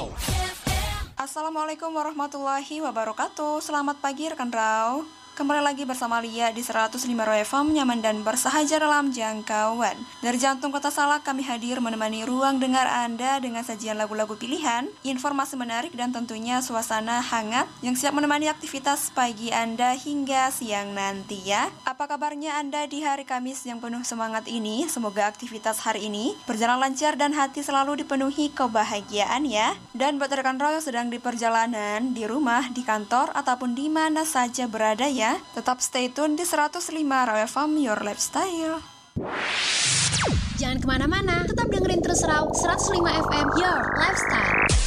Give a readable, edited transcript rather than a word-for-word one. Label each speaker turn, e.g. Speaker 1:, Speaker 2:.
Speaker 1: Assalamualaikum warahmatullahi wabarakatuh. Selamat pagi rekan Rau. Kembali lagi bersama Lia di 105 Roy FM, nyaman dan bersahaja dalam jangkauan. Dari jantung kota Salak kami hadir menemani ruang dengar Anda dengan sajian lagu-lagu pilihan, informasi menarik dan tentunya suasana hangat yang siap menemani aktivitas pagi Anda hingga siang nanti ya. Apa kabarnya Anda di hari Kamis yang penuh semangat ini? Semoga aktivitas hari ini berjalan lancar dan hati selalu dipenuhi kebahagiaan ya. Dan buat rekan Roy yang sedang di perjalanan, di rumah, di kantor ataupun di mana saja berada ya, tetap stay tune di 105 Raw FM Your Lifestyle.
Speaker 2: Jangan kemana-mana, tetap dengerin terus Raw 105 FM Your Lifestyle.